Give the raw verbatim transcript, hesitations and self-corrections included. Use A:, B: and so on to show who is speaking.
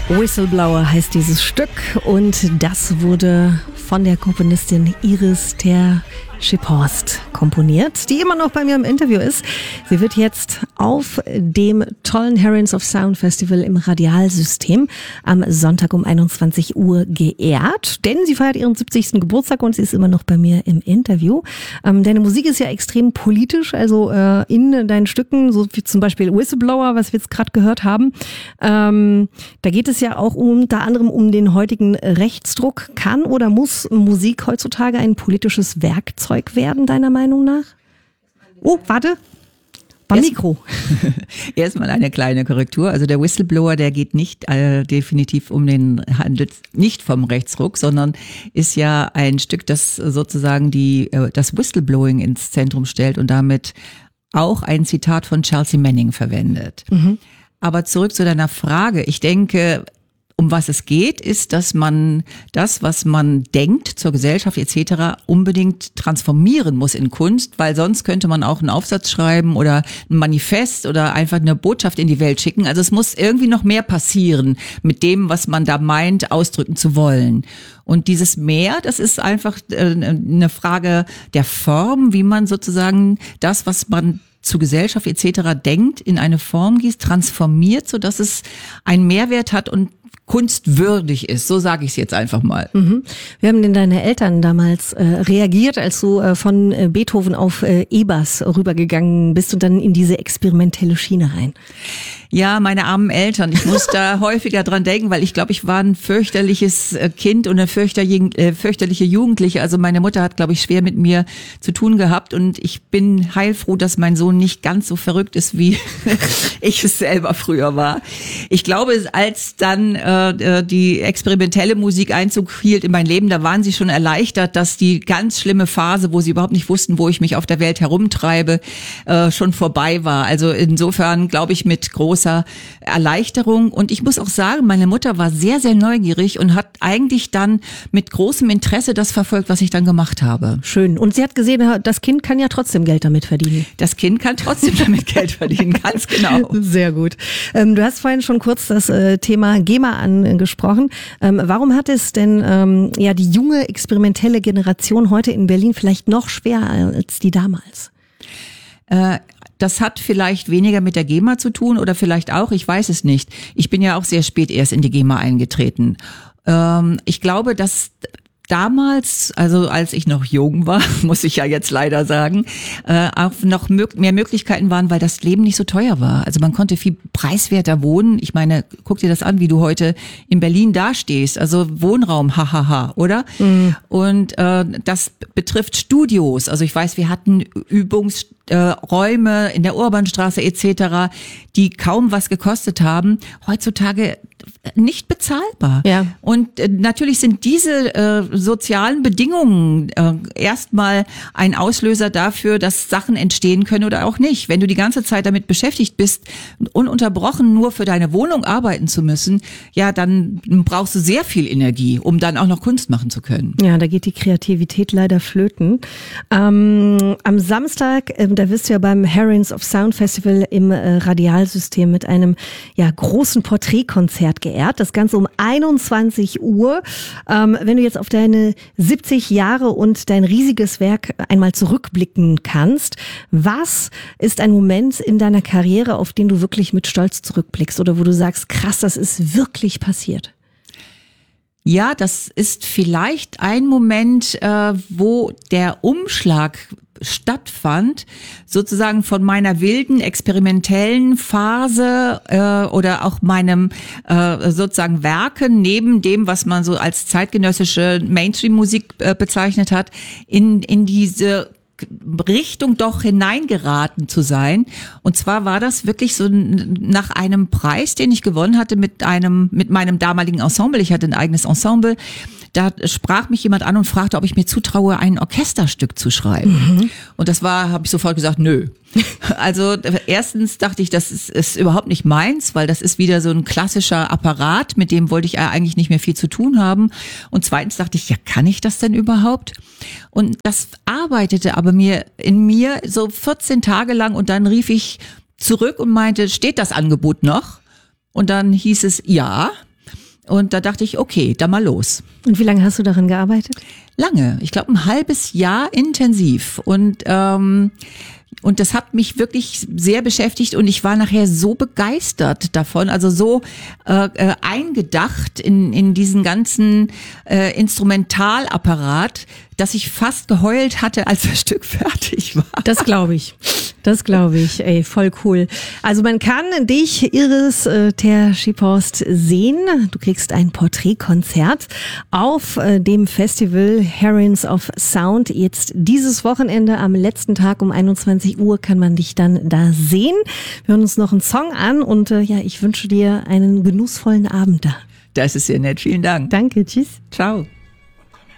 A: Whistleblower heißt dieses Stück und das wurde von der Komponistin Iris Ter Schiphorst komponiert, die immer noch bei mir im Interview ist. Sie wird jetzt auf dem tollen Herons of Sound Festival im Radialsystem am Sonntag um einundzwanzig Uhr geehrt, denn sie feiert ihren siebzigsten Geburtstag und sie ist immer noch bei mir im Interview. Ähm, deine Musik ist ja extrem politisch, also äh, in deinen Stücken, so wie zum Beispiel Whistleblower, was wir jetzt gerade gehört haben, ähm, da geht es ja auch unter anderem um den heutigen Rechtsdruck. Kann oder muss Musik heutzutage ein politisches Werkzeug werden, deiner Meinung nach? Oh, warte. Beim Mikro.
B: Erstmal eine kleine Korrektur. Also der Whistleblower, der geht nicht äh, definitiv um den Handel, nicht vom Rechtsruck, sondern ist ja ein Stück, das sozusagen die äh, das Whistleblowing ins Zentrum stellt und damit auch ein Zitat von Chelsea Manning verwendet. Mhm. Aber zurück zu deiner Frage. Ich denke, um was es geht, ist, dass man das, was man denkt zur Gesellschaft et cetera unbedingt transformieren muss in Kunst, weil sonst könnte man auch einen Aufsatz schreiben oder ein Manifest oder einfach eine Botschaft in die Welt schicken. Also es muss irgendwie noch mehr passieren mit dem, was man da meint, ausdrücken zu wollen. Und dieses Mehr, das ist einfach eine Frage der Form, wie man sozusagen das, was man zu Gesellschaft et cetera denkt, in eine Form gießt, transformiert, so dass es einen Mehrwert hat und kunstwürdig ist, so sage ich es jetzt einfach mal.
A: Mhm. Wie haben denn deine Eltern damals äh, reagiert, als du äh, von äh, Beethoven auf äh, Ebers rübergegangen bist und dann in diese experimentelle Schiene rein?
B: Ja, meine armen Eltern. Ich muss da häufiger dran denken, weil ich glaube, ich war ein fürchterliches Kind und eine fürchterliche Jugendliche. Also meine Mutter hat, glaube ich, schwer mit mir zu tun gehabt und ich bin heilfroh, dass mein Sohn nicht ganz so verrückt ist, wie ich es selber früher war. Ich glaube, als dann äh, die experimentelle Musik Einzug hielt in mein Leben, da waren sie schon erleichtert, dass die ganz schlimme Phase, wo sie überhaupt nicht wussten, wo ich mich auf der Welt herumtreibe, äh, schon vorbei war. Also insofern glaube ich mit großer Erleichterung. Und ich muss auch sagen, meine Mutter war sehr, sehr neugierig und hat eigentlich dann mit großem Interesse das verfolgt, was ich dann gemacht habe.
A: Schön. Und sie hat gesehen, das Kind kann ja trotzdem Geld damit verdienen.
B: Das Kind kann trotzdem damit Geld verdienen, ganz genau.
A: Sehr gut. Ähm, du hast vorhin schon kurz das äh, Thema GEMA angesprochen. Ähm, warum hat es denn ähm, ja die junge, experimentelle Generation heute in Berlin vielleicht noch schwerer als die damals?
B: Äh, Das hat vielleicht weniger mit der GEMA zu tun oder vielleicht auch, ich weiß es nicht. Ich bin ja auch sehr spät erst in die GEMA eingetreten. Ähm, ich glaube, dass damals, also als ich noch jung war, muss ich ja jetzt leider sagen, äh, auch noch mög- mehr Möglichkeiten waren, weil das Leben nicht so teuer war. Also man konnte viel preiswerter wohnen. Ich meine, guck dir das an, wie du heute in Berlin dastehst. Also Wohnraum, hahaha, oder? Mhm. Und äh, das betrifft Studios. Also ich weiß, wir hatten Übungs Äh, Räume in der Urbanstraße et cetera, die kaum was gekostet haben, heutzutage nicht bezahlbar. Ja. Und äh, natürlich sind diese äh, sozialen Bedingungen äh, erstmal ein Auslöser dafür, dass Sachen entstehen können oder auch nicht. Wenn du die ganze Zeit damit beschäftigt bist, ununterbrochen nur für deine Wohnung arbeiten zu müssen, ja, dann brauchst du sehr viel Energie, um dann auch noch Kunst machen zu können.
A: Ja, da geht die Kreativität leider flöten. Ähm, am Samstag äh, da wirst du ja beim Herons of Sound Festival im äh, Radialsystem mit einem ja großen Porträtkonzert geehrt. Das Ganze um einundzwanzig Uhr. Ähm, wenn du jetzt auf deine siebzig Jahre und dein riesiges Werk einmal zurückblicken kannst, was ist ein Moment in deiner Karriere, auf den du wirklich mit Stolz zurückblickst oder wo du sagst, krass, das ist wirklich passiert?
B: Ja, das ist vielleicht ein Moment, äh, wo der Umschlag stattfand, sozusagen von meiner wilden, experimentellen Phase äh, oder auch meinem äh, sozusagen Werken neben dem, was man so als zeitgenössische Mainstream-Musik äh, bezeichnet hat, in in diese Richtung doch hineingeraten zu sein. Und zwar war das wirklich so nach einem Preis, den ich gewonnen hatte mit einem mit meinem damaligen Ensemble. Ich hatte ein eigenes Ensemble. Da sprach mich jemand an und fragte, ob ich mir zutraue, ein Orchesterstück zu schreiben. Mhm. Und das war, habe ich sofort gesagt, nö. Also erstens dachte ich, das ist, ist überhaupt nicht meins, weil das ist wieder so ein klassischer Apparat, mit dem wollte ich eigentlich nicht mehr viel zu tun haben. Und zweitens dachte ich, ja, kann ich das denn überhaupt? Und das arbeitete aber mir in mir so vierzehn Tage lang und dann rief ich zurück und meinte, steht das Angebot noch? Und dann hieß es ja. Und da dachte ich, okay, dann mal los.
A: Und wie lange hast du daran gearbeitet?
B: Lange, ich glaube ein halbes Jahr intensiv. Und ähm, Und das hat mich wirklich sehr beschäftigt und ich war nachher so begeistert davon, also so äh, äh, eingedacht in in diesen ganzen äh, Instrumentalapparat, dass ich fast geheult hatte, als das Stück fertig war.
A: Das glaube ich. Das glaube ich. Ey, voll cool. Also man kann dich, Iris äh, Ter-Schiephorst, sehen. Du kriegst ein Porträtkonzert auf äh, dem Festival Herons of Sound. Jetzt dieses Wochenende am letzten Tag um einundzwanzig Uhr kann man dich dann da sehen. Wir hören uns noch einen Song an und äh, ja, ich wünsche dir einen genussvollen Abend da.
B: Das ist sehr nett. Vielen Dank.
A: Danke. Tschüss.
B: Ciao.